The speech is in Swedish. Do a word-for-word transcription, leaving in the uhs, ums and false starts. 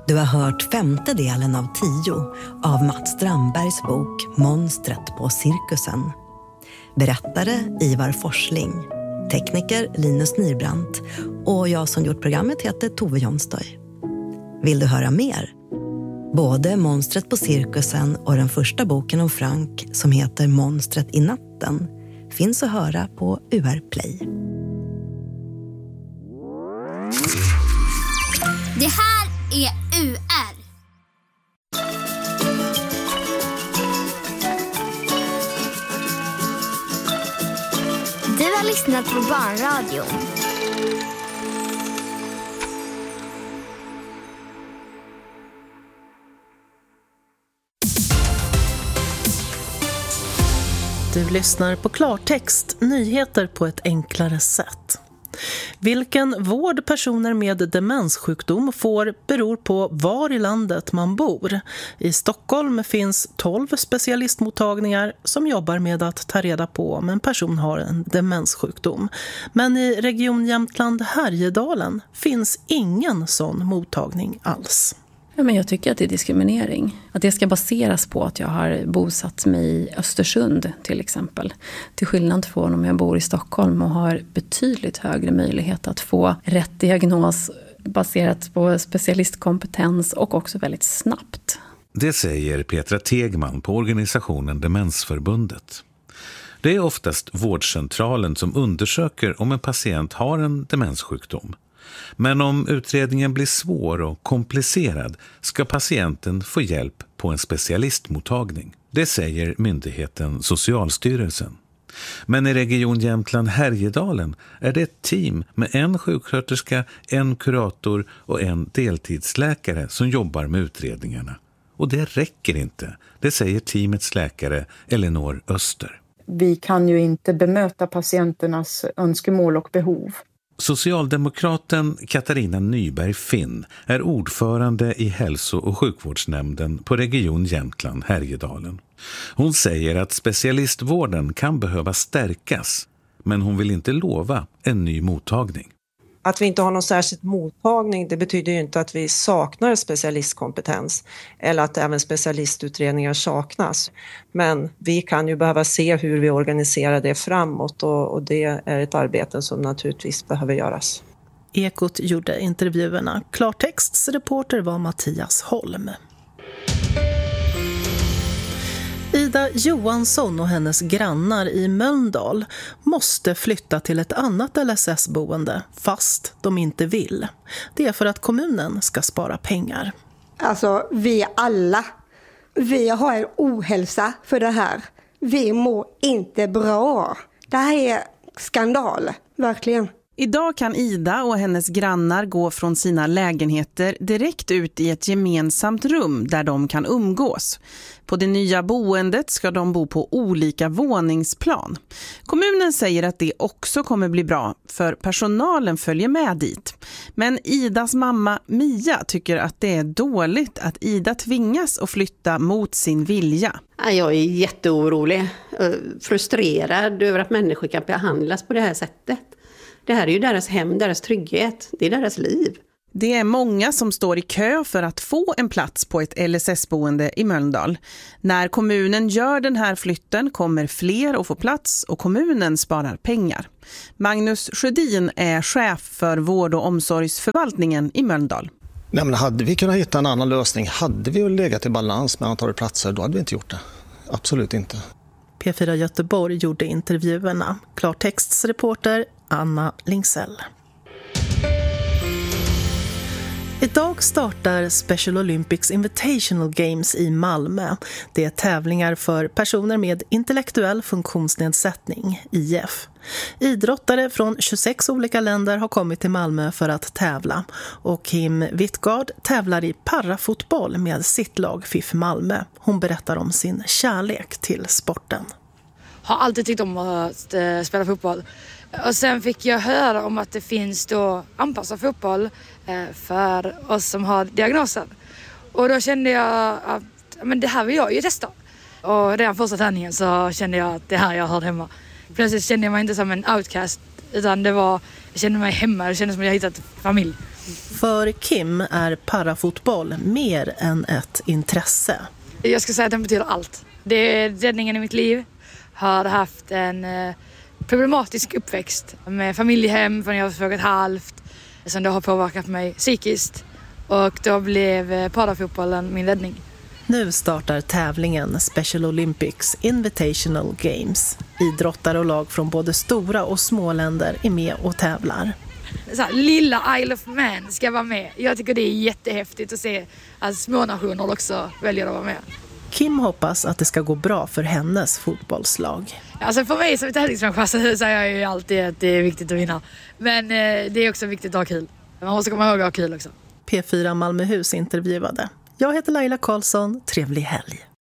Du har hört femte delen av tio av Mats Strandbergs bok Monstret på cirkusen. Berättare Ivar Forsling, tekniker Linus Nyrbrandt och jag som gjort programmet heter Tove Jonsdøy. Vill du höra mer? Både Monstret på cirkusen och den första boken om Frank som heter Monstret i natten finns att höra på U R Play. Det här är U R. Du har lyssnat på Barnradion. Du lyssnar på Klartext, nyheter på ett enklare sätt. Vilken vård personer med demenssjukdom får beror på var i landet man bor. I Stockholm finns tolv specialistmottagningar som jobbar med att ta reda på om en person har en demenssjukdom. Men i Region Jämtland Härjedalen finns ingen sån mottagning alls. Ja, men jag tycker att det är diskriminering. Att det ska baseras på att jag har bosatt mig i Östersund till exempel. Till skillnad från om jag bor i Stockholm och har betydligt högre möjlighet att få rätt diagnos baserat på specialistkompetens och också väldigt snabbt. Det säger Petra Tegman på organisationen Demensförbundet. Det är oftast vårdcentralen som undersöker om en patient har en demenssjukdom. Men om utredningen blir svår och komplicerad ska patienten få hjälp på en specialistmottagning. Det säger myndigheten Socialstyrelsen. Men i Region Jämtland Härjedalen är det ett team med en sjuksköterska, en kurator och en deltidsläkare som jobbar med utredningarna. Och det räcker inte, det säger teamets läkare Elinor Öster. Vi kan ju inte bemöta patienternas önskemål och behov. Socialdemokraten Katarina Nyberg Finn är ordförande i hälso- och sjukvårdsnämnden på Region Jämtland Härjedalen. Hon säger att specialistvården kan behöva stärkas, men hon vill inte lova en ny mottagning. Att vi inte har någon särskild mottagning, det betyder ju inte att vi saknar specialistkompetens eller att även specialistutredningar saknas. Men vi kan ju behöva se hur vi organiserar det framåt och, och det är ett arbete som naturligtvis behöver göras. Ekot gjorde intervjuerna. Klartexts reporter var Mattias Holm. Ida Johansson och hennes grannar i Mölndal måste flytta till ett annat L S S-boende fast de inte vill. Det är för att kommunen ska spara pengar. Alltså vi alla, vi har en ohälsa för det här. Vi mår inte bra. Det här är skandal, verkligen. Idag kan Ida och hennes grannar gå från sina lägenheter direkt ut i ett gemensamt rum där de kan umgås. På det nya boendet ska de bo på olika våningsplan. Kommunen säger att det också kommer bli bra för personalen följer med dit. Men Idas mamma Mia tycker att det är dåligt att Ida tvingas att flytta mot sin vilja. Jag är jätteorolig, frustrerad över att människor kan behandlas på det här sättet. Det här är ju deras hem, deras trygghet, det är deras liv. Det är många som står i kö för att få en plats på ett L S S-boende i Mölndal. När kommunen gör den här flytten kommer fler att få plats och kommunen sparar pengar. Magnus Sjödin är chef för vård- och omsorgsförvaltningen i Mölndal. Nej, men hade vi kunnat hitta en annan lösning, hade vi legat i balans med antalet platser, då hade vi inte gjort det. Absolut inte. P fyra Göteborg gjorde intervjuerna. Klartexts reporter Anna Lingsell. Idag startar Special Olympics Invitational Games i Malmö. Det är tävlingar för personer med intellektuell funktionsnedsättning, I F. Idrottare från tjugosex olika länder har kommit till Malmö för att tävla. Och Kim Wittgard tävlar i parafotboll med sitt lag F I F Malmö. Hon berättar om sin kärlek till sporten. Har alltid tyckt om att äh, spela fotboll. Och sen fick jag höra om att det finns då anpassad fotboll eh, för oss som har diagnosen. Och då kände jag att men det här vill jag ju testa. Och redan första träningen så kände jag att det här jag hörde hemma. Plötsligt kände jag mig inte som en outcast utan det var, jag kände mig hemma, det kändes som att jag hittat familj. För Kim är parafotboll mer än ett intresse. Jag ska säga att den betyder allt. Det är räddningen i mitt liv. Har haft en eh, problematisk uppväxt med familjehem från jag var två och ett halvt. Som då har påverkat mig psykiskt. Och då blev eh, parafotbollen min räddning. Nu startar tävlingen Special Olympics Invitational Games. Idrottare och lag från både stora och små länder är med och tävlar. Så här, lilla Isle of Man ska vara med. Jag tycker det är jättehäftigt att se att små nationer också väljer att vara med. Kim hoppas att det ska gå bra för hennes fotbollslag. Alltså för mig som tävlingsmänniska så säger jag ju alltid att det är viktigt att vinna. Men eh, det är också viktigt att ha kul. Man måste komma ihåg att ha kul också. P fyra Malmöhus intervjuade. Jag heter Laila Karlsson. Trevlig helg.